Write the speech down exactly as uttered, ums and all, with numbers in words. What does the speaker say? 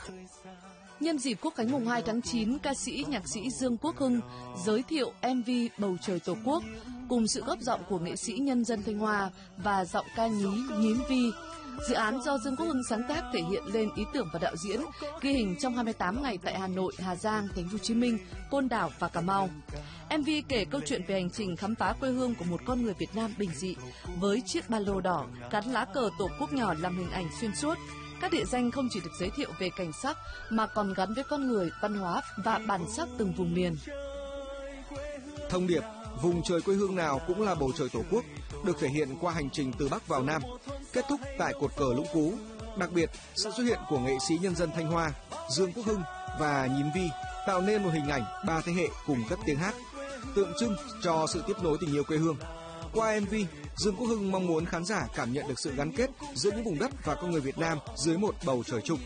Nhân dịp Quốc khánh mùng hai tháng chín, ca sĩ nhạc sĩ Dương Quốc Hưng giới thiệu em vê Bầu Trời Tổ Quốc cùng sự góp giọng của nghệ sĩ nhân dân Thanh Hoa và giọng ca nhí Nhím Vi. Dự án do Dương Quốc Hưng sáng tác thể hiện lên ý tưởng và đạo diễn, ghi hình trong hai mươi tám ngày tại Hà Nội, Hà Giang, Thành phố Hồ Chí Minh, Côn Đảo và Cà Mau. em vê kể câu chuyện về hành trình khám phá quê hương của một con người Việt Nam bình dị với chiếc ba lô đỏ gắn lá cờ Tổ quốc nhỏ làm hình ảnh xuyên suốt. Các địa danh không chỉ được giới thiệu về cảnh sắc mà còn gắn với con người, văn hóa và bản sắc từng vùng miền. Thông điệp vùng trời quê hương nào cũng là bầu trời Tổ quốc được thể hiện qua hành trình từ Bắc vào Nam, kết thúc tại cột cờ Lũng Cú. Đặc biệt, sự xuất hiện của nghệ sĩ nhân dân Thanh Hoa, Dương Quốc Hưng và Nhím Vi tạo nên một hình ảnh ba thế hệ cùng cất tiếng hát, tượng trưng cho sự tiếp nối tình yêu quê hương. Qua em vê, Dương Quốc Hưng mong muốn khán giả cảm nhận được sự gắn kết giữa những vùng đất và con người Việt Nam dưới một bầu trời chung.